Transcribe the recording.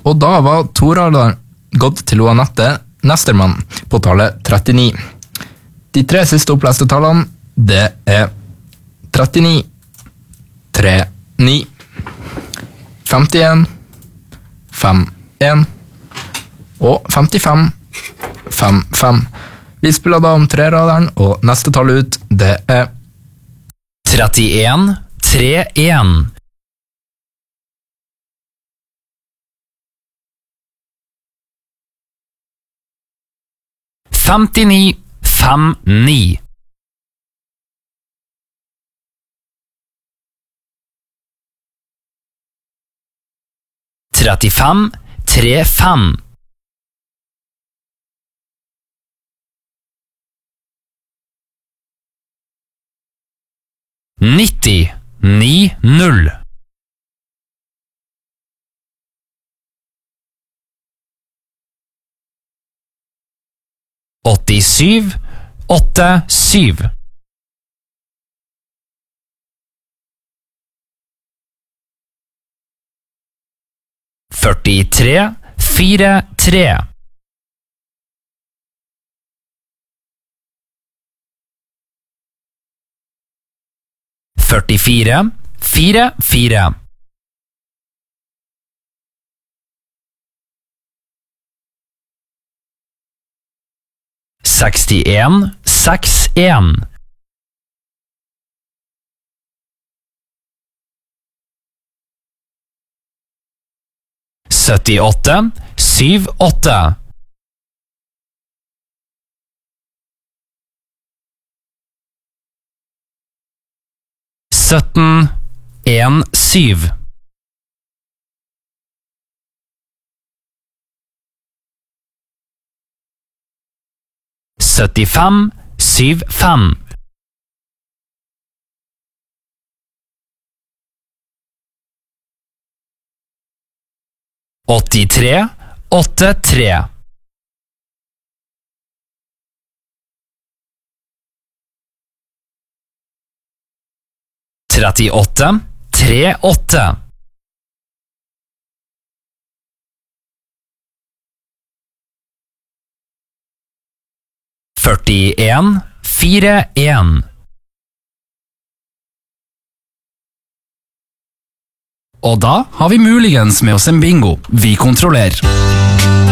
Og da var Toralderen gått til Anette Nestermann på tallet 39. De 3 siste oppleste tallene, det er 39, 3, 9, 51, 5, 1 og 55, 5, 5. Vi spiller da om 3-raderen, og neste tall ut, det er 31, 3, 1. 59, 5, 9. 35, 3, 5. 90, 9, 0. 87, 8, 7. 43, 4, 3. 44, 4, 4. 61, 6, 1. 78, 7, 8. 17, 1, 7. 75, 7, 5. 83, 8, 3. 38, 3, 8. 41, 4, 1. Og da har vi muligens med oss en bingo. Vi kontrollerer.